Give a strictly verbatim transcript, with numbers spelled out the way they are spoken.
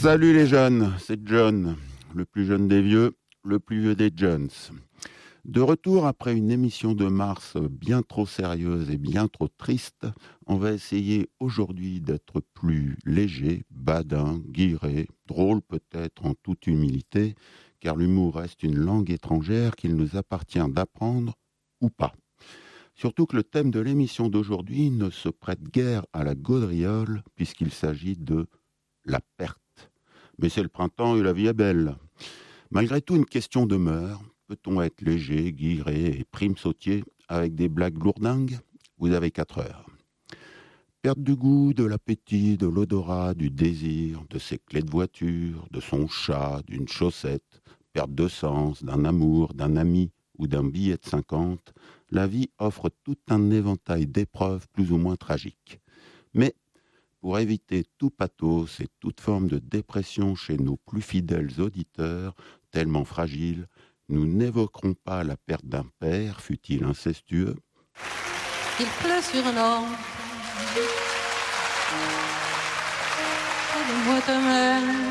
Salut les jeunes, c'est John, le plus jeune des vieux, le plus vieux des Jones. De retour après une émission de mars bien trop sérieuse et bien trop triste, on va essayer aujourd'hui d'être plus léger, badin, guiré, drôle peut-être en toute humilité, car l'humour reste une langue étrangère qu'il nous appartient d'apprendre ou pas. Surtout que le thème de l'émission d'aujourd'hui ne se prête guère à la gaudriole puisqu'il s'agit de la perte. Mais c'est le printemps et la vie est belle. Malgré tout, une question demeure. Peut-on être léger, guiré et prime sautier avec des blagues lourdingues ? Vous avez quatre heures. Perte du goût, de l'appétit, de l'odorat, du désir, de ses clés de voiture, de son chat, d'une chaussette, perte de sens, d'un amour, d'un ami ou d'un billet de cinquante, la vie offre tout un éventail d'épreuves plus ou moins tragiques. Mais pour éviter tout pathos et toute forme de dépression chez nos plus fidèles auditeurs, tellement fragiles, nous n'évoquerons pas la perte d'un père, fût-il incestueux. Il pleut sur l'or. Aide-moi ta main.